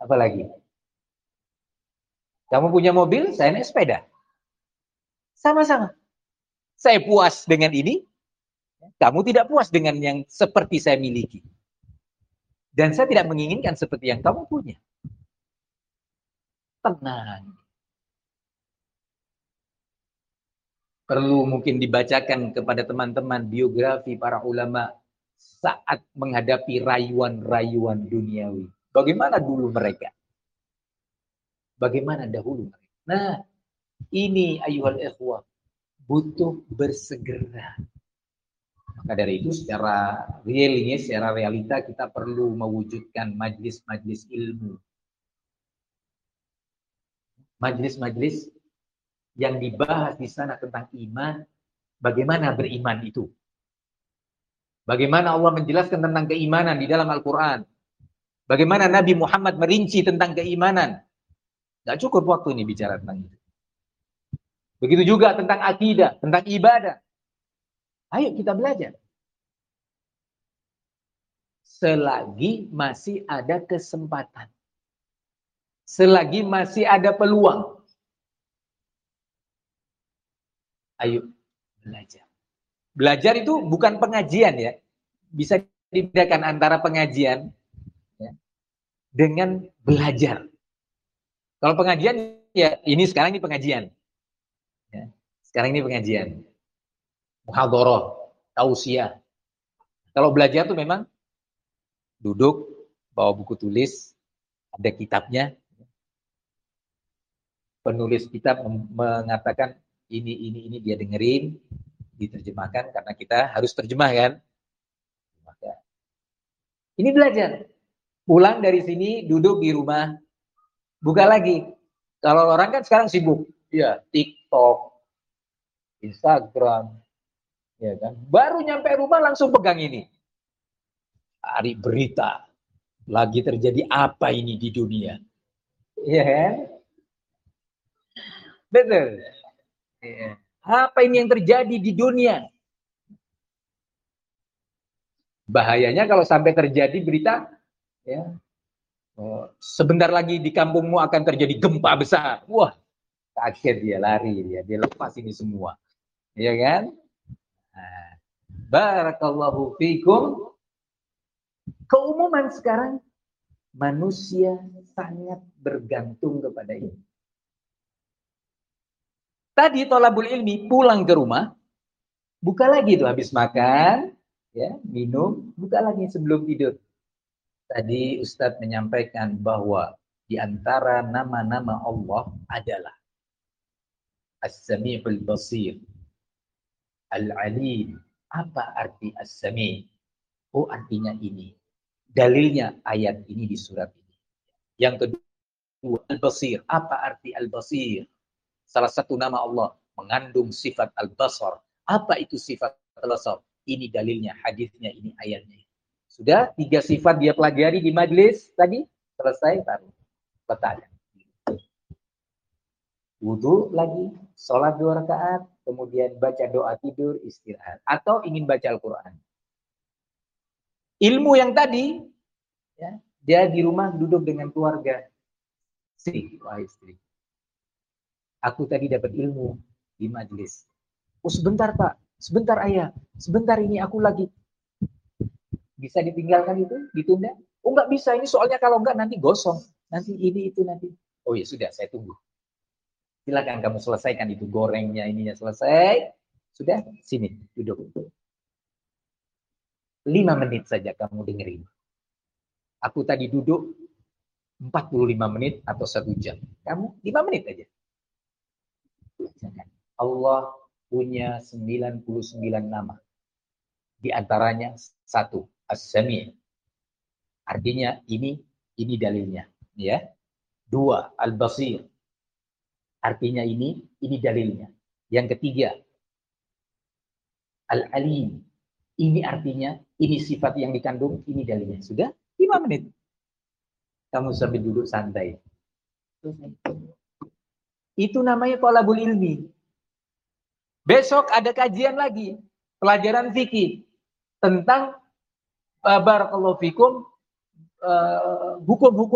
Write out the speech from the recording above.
Apalagi? Kamu punya mobil, saya naik sepeda. Sama-sama. Saya puas dengan ini, kamu tidak puas dengan yang seperti saya miliki. Dan saya tidak menginginkan seperti yang kamu punya. Tenang. Perlu mungkin dibacakan kepada teman-teman biografi para ulama saat menghadapi rayuan-rayuan duniawi. Bagaimana dulu mereka? Bagaimana dahulu mereka? Nah, ini ayuhal ikhwah, butuh bersegera. Maka dari itu secara realnya, secara realita kita perlu mewujudkan majlis-majlis ilmu. Majlis-majlis yang dibahas di sana tentang iman, bagaimana beriman itu. Bagaimana Allah menjelaskan tentang keimanan di dalam Al-Quran. Bagaimana Nabi Muhammad merinci tentang keimanan. Gak cukup waktu ini bicara tentang itu. Begitu juga tentang akidah, tentang ibadah. Ayo kita belajar. Selagi masih ada kesempatan. Selagi masih ada peluang. Ayo belajar. Belajar itu bukan pengajian ya. Bisa dibedakan antara pengajian ya, dengan belajar. Kalau pengajian ya ini sekarang ini pengajian. Ya, sekarang ini pengajian. Muhadharah, tausiah. Kalau belajar tuh memang duduk, bawa buku tulis, ada kitabnya. Penulis kitab mengatakan ini dia dengerin, diterjemahkan karena kita harus terjemah kan. Ini belajar. Pulang dari sini, duduk di rumah, buka lagi. Kalau orang kan sekarang sibuk, ya TikTok, Instagram, ya kan. Baru nyampe rumah langsung pegang ini. Hari berita, lagi terjadi apa ini di dunia? Iya kan? Betul. Ya. Apa ini yang terjadi di dunia? Bahayanya kalau sampai terjadi berita, ya, sebentar lagi di kampungmu akan terjadi gempa besar. Wah, kaget dia, lari dia lepas ini semua. Iya kan? Nah, barakallahu fikum. Keumuman sekarang manusia sangat bergantung kepada ini. Tadi tolabul ilmi pulang ke rumah, buka lagi tuh habis makan, ya, minum, buka lagi sebelum tidur. Tadi Ustadz menyampaikan bahwa di antara nama-nama Allah adalah As-Sami'ul Basir, Al-Alim. Apa arti As-Sami'? Oh, artinya ini. Dalilnya ayat ini di surat ini. Yang kedua, Al-Basir. Apa arti Al-Basir? Salah satu nama Allah mengandung sifat Al-Basar. Apa itu sifat Al-Basar? Ini dalilnya, hadisnya, ini ayatnya. Sudah 3 sifat dia pelajari di majlis tadi, selesai baru bertanya. Wudu lagi, sholat 2 rakaat, kemudian baca doa tidur, istirahat. Atau ingin baca Al-Quran. Ilmu yang tadi, ya, dia di rumah duduk dengan keluarga. Istri. Aku tadi dapat ilmu di majlis. Oh sebentar Pak, sebentar Ayah, sebentar ini aku lagi. Bisa ditinggalkan itu, ditunda? Oh nggak bisa, ini soalnya kalau nggak nanti gosong. Nanti ini itu nanti. Oh ya sudah, saya tunggu. Silakan kamu selesaikan itu gorengnya, ininya selesai. Sudah, sini duduk. 5 menit saja kamu dengerin. Aku tadi duduk 45 menit atau 1 jam. Kamu 5 menit aja. Allah punya 99 nama. Di antaranya 1, As-Sami'. Artinya ini dalilnya, ya. 2, Al-Basir. Artinya ini dalilnya. Yang ketiga, Al-Alim. Ini artinya, ini sifat yang dikandung, ini dalilnya. Sudah 5 menit. Kamu sambil duduk santai. Itu namanya thalabul ilmi. Besok ada kajian lagi, pelajaran fikih tentang barakallahu fikum hukum-hukum